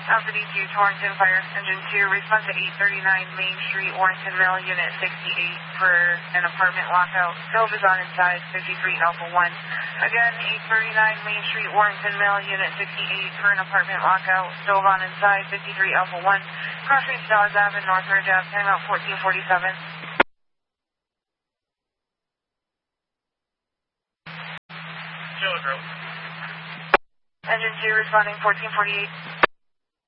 Alpha D2, Torrington Fire, Engine 2, respond to 839 Main Street, Warrington Mill, Unit 68 for an apartment lockout. Stove is on inside, 53 Alpha 1. Again, 839 Main Street, Warrington Mill, Unit 68 for an apartment lockout. Stove on inside, 53 Alpha 1. Crossing Dawes Ave and North Ridge Ave, timeout 1447. Kilo Grove. Engine 2 responding 1448.